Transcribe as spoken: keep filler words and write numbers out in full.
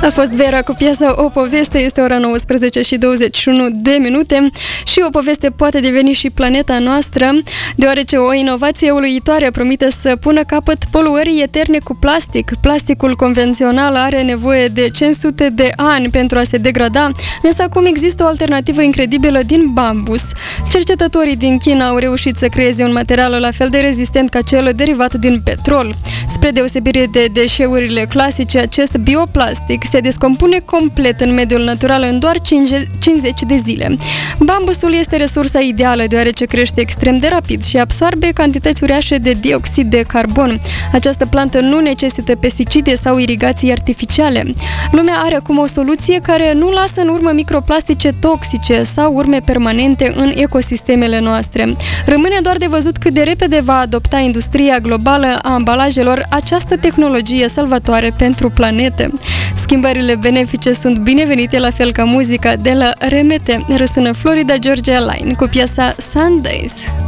A fost Vera cu piesa O poveste, este ora nouăsprezece și douăzeci și unu de minute și o poveste poate deveni și planeta noastră, deoarece o inovație uluitoare promite să pună capăt poluării eterne cu plastic. Plasticul convențional are nevoie de cinci sute de ani pentru a se degrada, însă acum există o alternativă incredibilă din bambus. Cercetătorii din China au reușit să creeze un material la fel de rezistent ca cel derivat din petrol. Spre deosebire de deșeurile clasice, acest bioplastic se descompune complet în mediul natural în doar cincizeci de zile. Bambusul este resursa ideală deoarece crește extrem de rapid și absorbe cantități uriașe de dioxid de carbon. Această plantă nu necesită pesticide sau irigații artificiale. Lumea are acum o soluție care nu lasă în urmă microplastice toxice sau urme permanente în ecosistemele noastre. Rămâne doar de văzut cât de repede va adopta industria globală a ambalajelor această tehnologie salvatoare pentru planetă. Schimbările benefice sunt binevenite, la fel ca muzica de la Remete. Răsună Florida Georgia Line cu piesa Sundays.